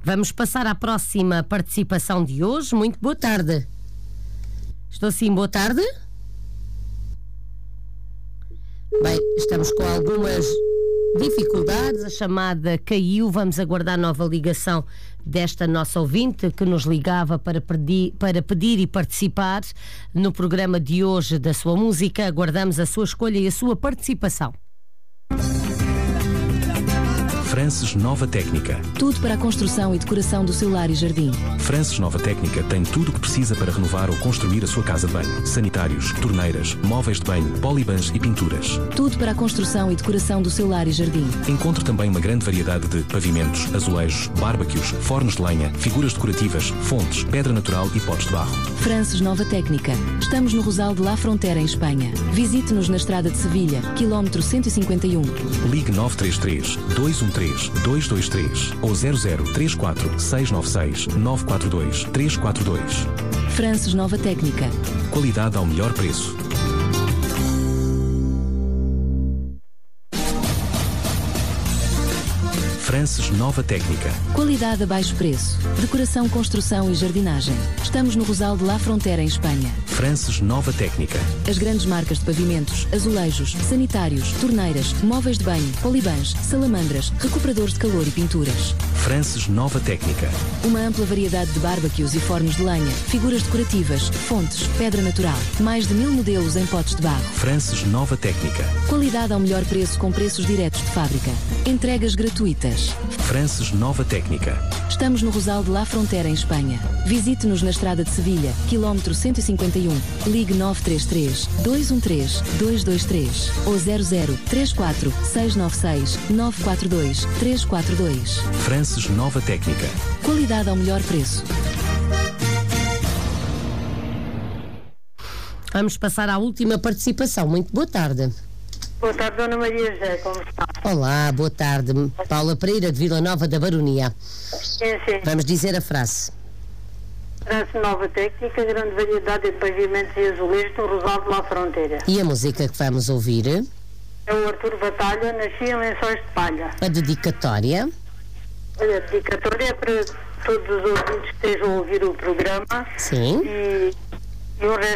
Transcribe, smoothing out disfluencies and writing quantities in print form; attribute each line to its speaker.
Speaker 1: Vamos passar à próxima participação de hoje. Muito boa tarde. Estou sim, boa tarde. Bem, estamos com algumas dificuldades, a chamada caiu, vamos aguardar nova ligação desta nossa ouvinte que nos ligava para pedir e participar no programa de hoje da sua música. Aguardamos a sua escolha e a sua participação.
Speaker 2: Frances Nova Técnica.
Speaker 3: Tudo para a construção e decoração do seu lar e jardim.
Speaker 2: Frances Nova Técnica tem tudo o que precisa para renovar ou construir a sua casa de banho. Sanitários, torneiras, móveis de banho, polibans e pinturas.
Speaker 3: Tudo para a construção e decoração do seu lar e jardim.
Speaker 2: Encontre também uma grande variedade de pavimentos, azulejos, barbecues, fornos de lenha, figuras decorativas, fontes, pedra natural e potes de barro.
Speaker 3: Frances Nova Técnica. Estamos no Rosal de La Frontera, em Espanha. Visite-nos na estrada de Sevilha, quilómetro 151.
Speaker 2: Ligue 933 213 223 ou 0034 696 942 342.
Speaker 3: Frances Nova Técnica.
Speaker 2: Qualidade ao melhor preço. Frances Nova Técnica.
Speaker 3: Qualidade a baixo preço. Decoração, construção e jardinagem. Estamos no Rosal de La Frontera, em Espanha.
Speaker 2: Frances Nova Técnica.
Speaker 3: As grandes marcas de pavimentos, azulejos, sanitários, torneiras, móveis de banho, polibans, salamandras, recuperadores de calor e pinturas.
Speaker 2: Frances Nova Técnica.
Speaker 3: Uma ampla variedade de barbecues e fornos de lenha, figuras decorativas, fontes, pedra natural. Mais de 1000 modelos em potes de barro.
Speaker 2: Frances Nova Técnica.
Speaker 3: Qualidade ao melhor preço com preços diretos de fábrica. Entregas gratuitas.
Speaker 2: Frances Nova Técnica.
Speaker 3: Estamos no Rosal de La Frontera, em Espanha. Visite-nos na estrada de Sevilha, quilómetro 151. Ligue 933 213 223 ou 0034 696 942 342.
Speaker 2: Frances Nova Técnica.
Speaker 3: Qualidade ao melhor preço.
Speaker 1: Vamos passar à última participação. Muito boa tarde.
Speaker 4: Boa tarde, Dona Maria José, como está?
Speaker 1: Olá, boa tarde. Paula Pereira, de Vila Nova da Baronia.
Speaker 4: Sim.
Speaker 1: Vamos dizer a frase.
Speaker 4: Frances Nova Técnica, grande variedade de pavimentos e azulejos no Rosal de La Fronteira.
Speaker 1: E a música que vamos ouvir?
Speaker 4: É o Artur Batalha, Nasci em Lençóis de Palha.
Speaker 1: A dedicatória?
Speaker 4: Olha, a dedicatória é para todos os ouvintes que estejam a ouvir o programa.
Speaker 1: Sim.
Speaker 4: E o resto